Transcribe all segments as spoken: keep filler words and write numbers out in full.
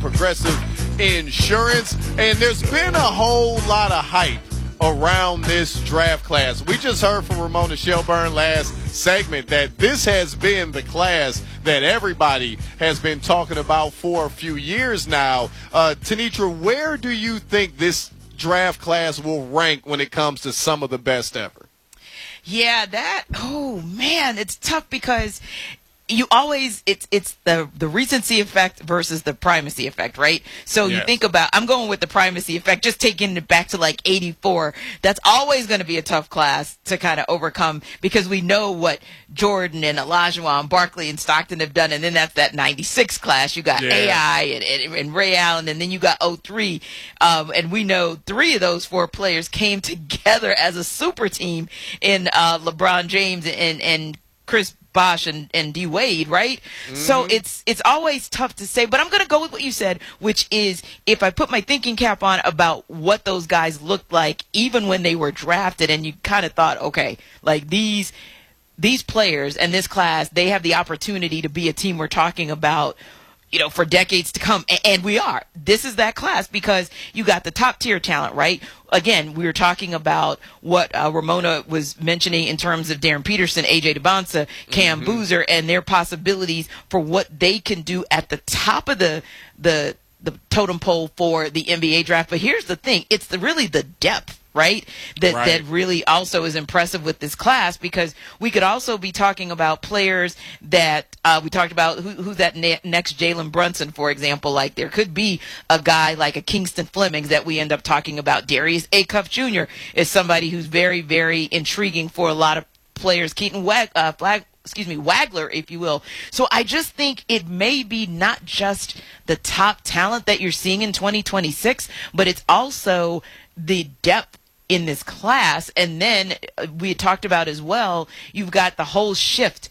Progressive Insurance. And there's been a whole lot of hype around this draft class. We just heard from Ramona Shelburne last segment that this has been the class that everybody has been talking about for a few years now. Uh, Tenitra, where do you think this draft class will rank when it comes to some of the best ever? Yeah, that, oh man, it's tough because you always, it's it's the, the recency effect versus the primacy effect, right? So yes. You think about, I'm going with the primacy effect, just taking it back to like eighty-four. That's always going to be a tough class to kind of overcome because we know what Jordan and Olajuwon, Barkley and Stockton have done. And then that's that ninety-six class. You got yeah. A I and, and, and Ray Allen, and then you got oh three. Um, and we know three of those four players came together as a super team in uh, LeBron James and, and Chris Bosh and, and D Wade, right? Mm-hmm. So it's it's always tough to say, but I'm going to go with what you said, which is if I put my thinking cap on about what those guys looked like, even when they were drafted, and you kind of thought, okay, like these these players and this class, they have the opportunity to be a team we're talking about, you know, for decades to come. And we are. This is that class because you got the top tier talent, right? Again, we were talking about what uh, Ramona was mentioning in terms of Darren Peterson, A J DeBonsa, Cam mm-hmm. Boozer, and their possibilities for what they can do at the top of the the the totem pole for the N B A draft. But here's the thing. It's the, really the depth. Right? That right. that really also is impressive with this class because we could also be talking about players that uh, we talked about who, who's that ne- next Jalen Brunson, for example. Like there could be a guy like a Kingston Flemings that we end up talking about. Darius Acuff Junior is somebody who's very, very intriguing for a lot of players. Keaton Wag- uh, Flag. excuse me, Wagler, if you will. So I just think it may be not just the top talent that you're seeing in twenty twenty-six, but it's also the depth in this class. And then we had talked about as well, you've got the whole shift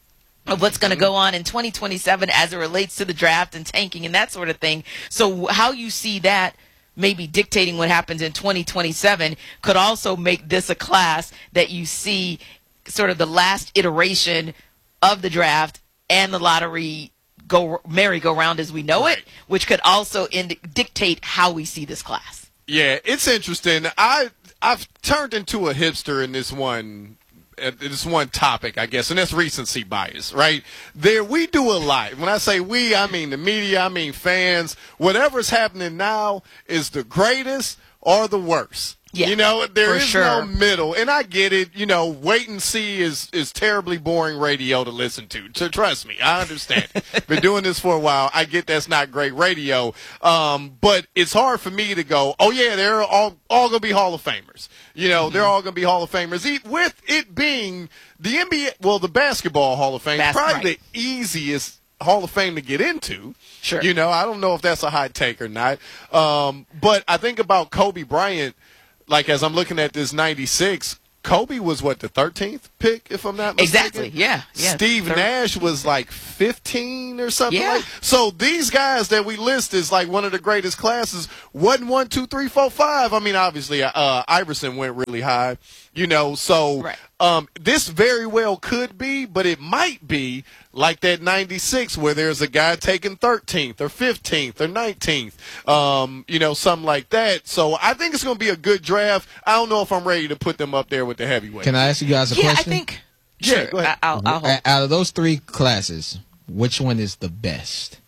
of what's going to go on in twenty twenty-seven as it relates to the draft and tanking and that sort of thing. So how you see that maybe dictating what happens in twenty twenty-seven could also make this a class that you see sort of the last iteration of the draft and the lottery go merry-go-round as we know right. it, which could also ind- dictate how we see this class. Yeah, it's interesting. I I've turned into a hipster in this one uh, this one topic, I guess, and that's recency bias, right? There we do a lot. When I say we, I mean the media, I mean fans. Whatever's happening now is the greatest or the worst. Yeah, you know, there is sure. no middle. And I get it. You know, wait and see is, is terribly boring radio to listen to. So trust me, I understand. Been doing this for a while. I get that's not great radio. Um, but it's hard for me to go, oh, yeah, they're all, all going to be Hall of Famers. You know, mm-hmm. they're all going to be Hall of Famers. With it being the N B A, well, the Basketball Hall of Fame, Bas- probably right. the easiest Hall of Fame to get into. Sure. You know, I don't know if that's a hot take or not. Um, but I think about Kobe Bryant. Like, as I'm looking at this ninety-six, Kobe was, what, the thirteenth pick, if I'm not mistaken? Exactly, yeah. yeah Steve third. Nash was, like, fifteen or something yeah. like that. So these guys that we list as, like, one of the greatest classes wasn't one, two, three, four, five. I mean, obviously, uh, Iverson went really high, you know. So right. um, this very well could be, but it might be like that ninety-six where there's a guy taking thirteenth or fifteenth or nineteenth, um, you know, something like that. So I think it's going to be a good draft. I don't know if I'm ready to put them up there with the heavyweight. Can I ask you guys a yeah, question? I think. Yeah, sure. go ahead. I, I'll, I'll hold. Out of those three classes, which one is the best?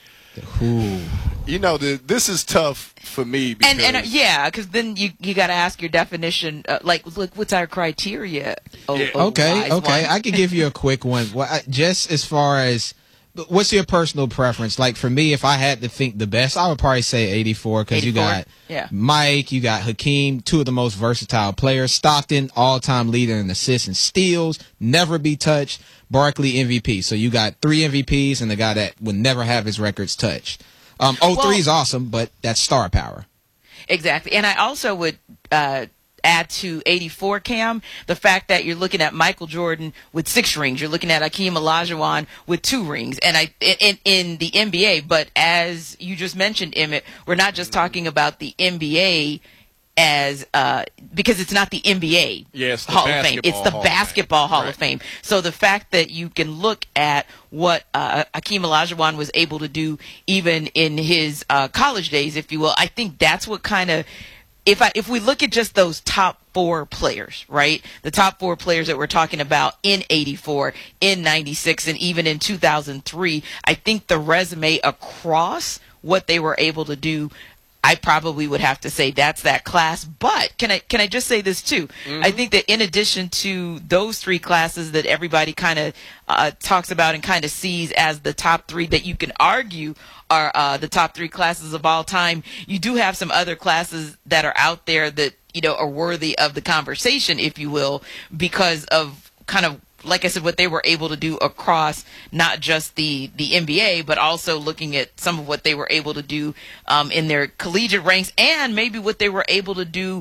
Who? You know, the, this is tough for me because and and uh, yeah, because then you you got to ask your definition. Uh, like, look, what's our criteria? Oh, Yeah. oh, Okay, wise okay. one. I could give you a quick one. Well, I, just as far as what's your personal preference? Like for me, if I had to think the best, I would probably say eighty-four because you got yeah. Mike, you got Hakeem, two of the most versatile players. Stockton, all-time leader in assists and steals, never be touched. Barkley, M V P. So you got three M V Ps and the guy that would never have his records touched. Um, oh three well, is awesome, but that's star power. Exactly. And I also would uh, add to eighty-four, Cam, the fact that you're looking at Michael Jordan with six rings. You're looking at Hakeem Olajuwon with two rings and I in, in the N B A. But as you just mentioned, Emmett, we're not just talking about the N B A as uh, because it's not the N B A yes, Hall of Fame. It's the Hall Basketball Hall right. of Fame. So the fact that you can look at what uh, Hakeem Olajuwon was able to do even in his uh, college days, if you will, I think that's what kind of, if I if we look at just those top four players, right, the top four players that we're talking about in eighty-four, in ninety-six, and even in two thousand three, I think the resume across what they were able to do, I probably would have to say that's that class. But can I can I just say this too? Mm-hmm. I think that in addition to those three classes that everybody kind of uh, talks about and kind of sees as the top three that you can argue are uh, the top three classes of all time, you do have some other classes that are out there that, you know, are worthy of the conversation, if you will, because of kind of, like I said, what they were able to do across not just the, the N B A, but also looking at some of what they were able to do um, in their collegiate ranks and maybe what they were able to do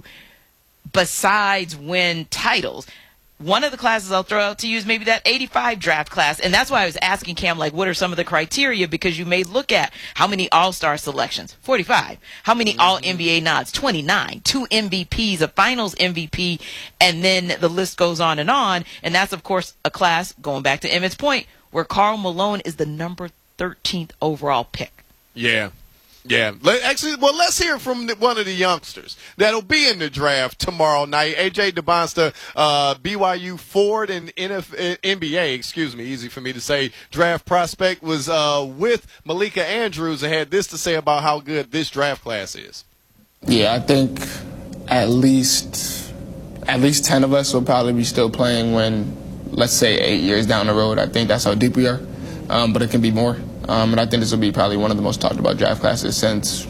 besides win titles. One of the classes I'll throw out to you is maybe that eighty-five draft class. And that's why I was asking Cam, like, what are some of the criteria? Because you may look at how many all-star selections, forty-five. How many mm-hmm. all-N B A nods, twenty-nine. Two M V Ps, a finals M V P, and then the list goes on and on. And that's, of course, a class, going back to Emmett's point, where Karl Malone is the number thirteenth overall pick. Yeah. Yeah, actually, well, let's hear from one of the youngsters that'll be in the draft tomorrow night. A J DeBonsta, uh, B Y U Ford and N F, N B A, excuse me, easy for me to say, draft prospect, was uh, with Malika Andrews and had this to say about how good this draft class is. Yeah, I think at least at least ten of us will probably be still playing when, let's say, eight years down the road. I think that's how deep we are, um, but it can be more. Um, and I think this will be probably one of the most talked about draft classes since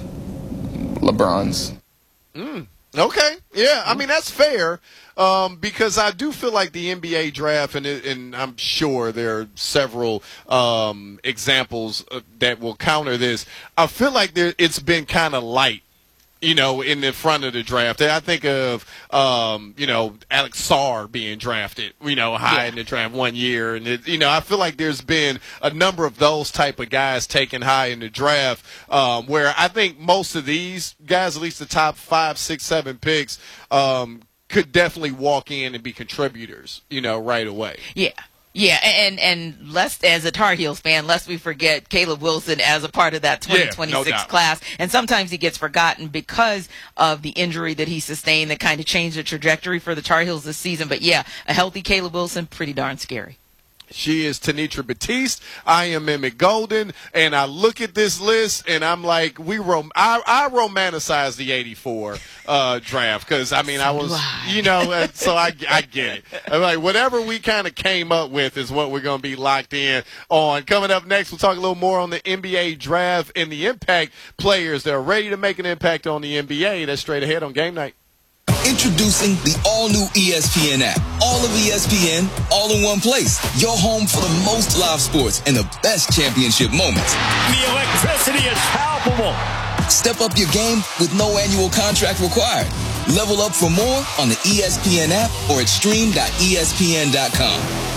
LeBron's. Mm, okay. Yeah, I mean, that's fair um, because I do feel like the N B A draft, and, it, and I'm sure there are several um, examples that will counter this. I feel like there, it's been kind of light, you know, in the front of the draft. I think of, um, you know, Alex Sarr being drafted, you know, high yeah. in the draft one year. And, it, you know, I feel like there's been a number of those type of guys taken high in the draft um, where I think most of these guys, at least the top five, six, seven picks, um, could definitely walk in and be contributors, you know, right away. Yeah. Yeah, and and lest, as a Tar Heels fan, lest we forget Caleb Wilson as a part of that twenty twenty-six yeah, no class. And sometimes he gets forgotten because of the injury that he sustained that kind of changed the trajectory for the Tar Heels this season. But yeah, a healthy Caleb Wilson, pretty darn scary. She is Tenitra Batiste. I am Emmett Golden, and I look at this list, and I'm like, we rom- I, I romanticize the eighty-four uh, draft because I mean, so I was, I. you know, so I, I get it. I'm like, whatever we kind of came up with is what we're going to be locked in on. Coming up next, we'll talk a little more on the N B A draft and the impact players that are ready to make an impact on the N B A. That's straight ahead on Game Night. Introducing the all-new E S P N app. All of E S P N, all in one place. Your home for the most live sports and the best championship moments. The electricity is palpable. Step up your game with no annual contract required. Level up for more on the E S P N app or at stream dot E S P N dot com.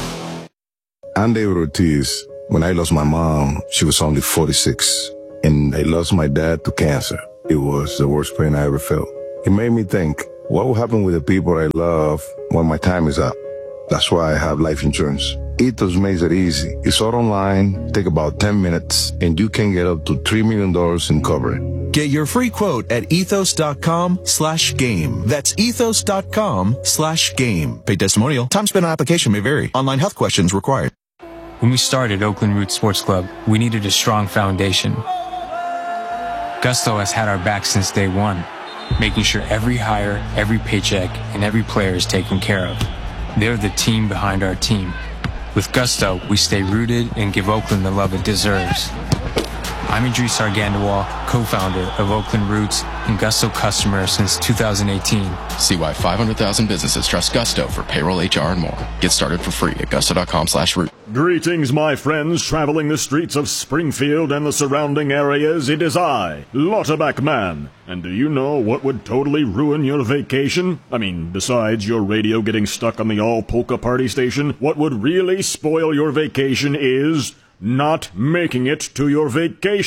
I'm David Ortiz. When I lost my mom, she was only forty-six. And I lost my dad to cancer. It was the worst pain I ever felt. It made me think, what will happen with the people I love when my time is up? That's why I have life insurance. Ethos makes it easy. It's all online, take about ten minutes, and you can get up to three million dollars in coverage. Get your free quote at ethos.com slash game. That's ethos.com slash game. Paid testimonial. Time spent on application may vary. Online health questions required. When we started Oakland Roots Sports Club, we needed a strong foundation. Gusto has had our back since day one, making sure every hire, every paycheck, and every player is taken care of. They're the team behind our team. With Gusto, we stay rooted and give Oakland the love it deserves. I'm Idris Argandawal, co-founder of Oakland Roots and Gusto customer since two thousand eighteen. See why five hundred thousand businesses trust Gusto for payroll, H R, and more. Get started for free at gusto.com slash root. Greetings, my friends, traveling the streets of Springfield and the surrounding areas. It is I, Lauterbach Man. And do you know what would totally ruin your vacation? I mean, besides your radio getting stuck on the all-polka party station, what would really spoil your vacation is not making it to your vacation.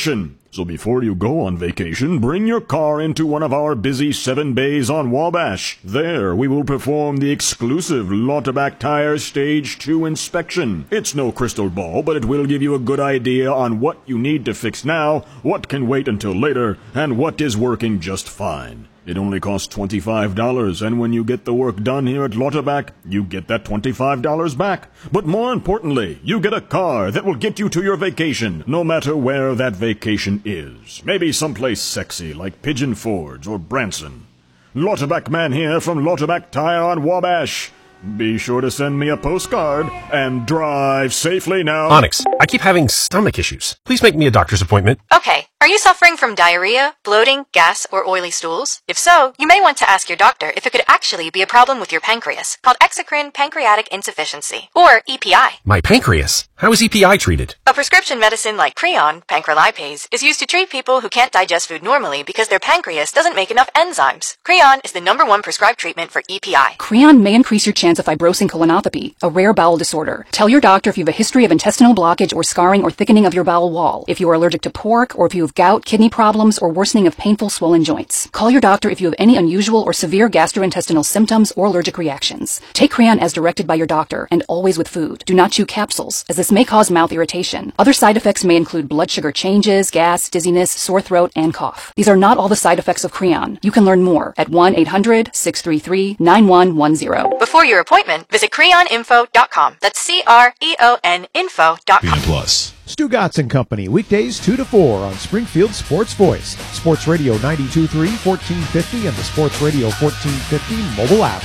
So before you go on vacation, bring your car into one of our busy seven bays on Wabash. There, we will perform the exclusive Lauterbach Tire Stage two inspection. It's no crystal ball, but it will give you a good idea on what you need to fix now, what can wait until later, and what is working just fine. It only costs twenty-five dollars, and when you get the work done here at Lauterbach, you get that twenty-five dollars back. But more importantly, you get a car that will get you to your vacation, no matter where that vacation is. Maybe someplace sexy like Pigeon Forge or Branson. Lauterbach Man here from Lauterbach Tire on Wabash. Be sure to send me a postcard and drive safely now. Onyx, I keep having stomach issues. Please make me a doctor's appointment. Okay. Are you suffering from diarrhea, bloating, gas, or oily stools? If so, you may want to ask your doctor if it could actually be a problem with your pancreas, called exocrine pancreatic insufficiency, or E P I. My pancreas? How is E P I treated? A prescription medicine like Creon, pancrelipase, is used to treat people who can't digest food normally because their pancreas doesn't make enough enzymes. Creon is the number one prescribed treatment for E P I. Creon may increase your chance of fibrosing colonopathy, a rare bowel disorder. Tell your doctor if you have a history of intestinal blockage or scarring or thickening of your bowel wall, if you are allergic to pork, or if you have gout, kidney problems, or worsening of painful swollen joints. Call your doctor if you have any unusual or severe gastrointestinal symptoms or allergic reactions. Take Creon as directed by your doctor, and always with food. Do not chew capsules, as this may cause mouth irritation. Other side effects may include blood sugar changes, gas, dizziness, sore throat, and cough. These are not all the side effects of Creon. You can learn more at one eight hundred, six three three, nine one one zero. Before your appointment, visit creon info dot com. That's C R E O N info dot com. Plus. Stu Gatz and Company, weekdays two to four on Springfield Sports Voice, Sports Radio ninety-two point three, fourteen fifty, and the Sports Radio fourteen fifty mobile app.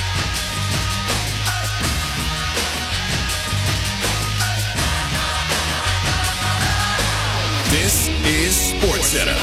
This is SportsCenter.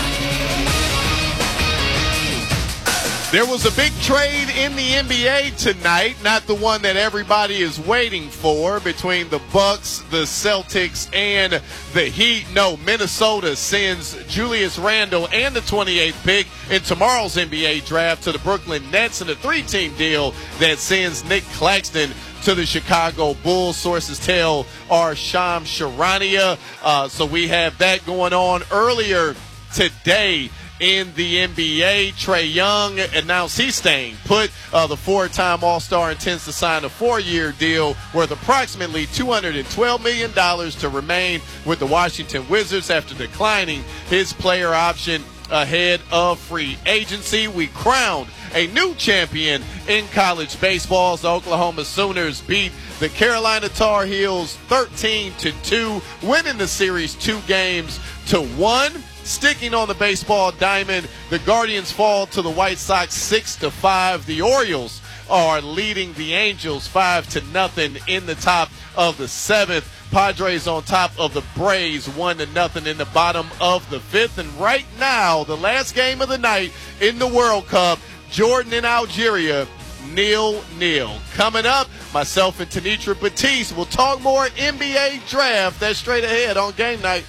There was a big trade in the N B A tonight, not the one that everybody is waiting for, between the Bucks, the Celtics, and the Heat. No, Minnesota sends Julius Randle and the twenty-eighth pick in tomorrow's N B A draft to the Brooklyn Nets in a three-team deal that sends Nick Claxton to the Chicago Bulls. Sources tell our Shams Charania. Uh, so we have that going on. Earlier today in the N B A, Trae Young announced he's staying put. Uh, the four-time All-Star intends to sign a four-year deal worth approximately two hundred twelve million dollars to remain with the Washington Wizards after declining his player option ahead of free agency. We crowned a new champion in college baseball. The Oklahoma Sooners beat the Carolina Tar Heels thirteen to two, winning the series two games to one. Sticking on the baseball diamond, the Guardians fall to the White Sox six to five. The Orioles are leading the Angels five to nothing in the top of the seventh. Padres on top of the Braves one to nothing in the bottom of the fifth. And right now, the last game of the night in the World Cup, Jordan and Algeria, nil nil. Coming up, myself and Tanitra Batiste will talk more N B A draft. That's straight ahead on Game Night.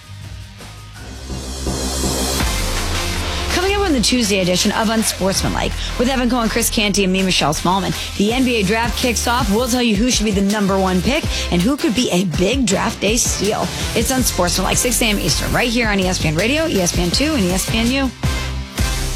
Coming up on the Tuesday edition of Unsportsmanlike with Evan Cohen, Chris Canty, and me, Michelle Smallman. The N B A draft kicks off. We'll tell you who should be the number one pick and who could be a big draft day steal. It's Unsportsmanlike, six a.m. Eastern, right here on E S P N Radio, E S P N two, and E S P N U.